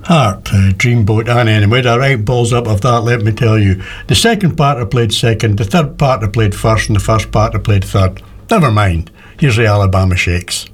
Heart, Dreamboat, and anyway, the right balls up of that, let me tell you. The second part I played second, the third part I played first, and the first part I played third. Never mind. Here's the Alabama Shakes.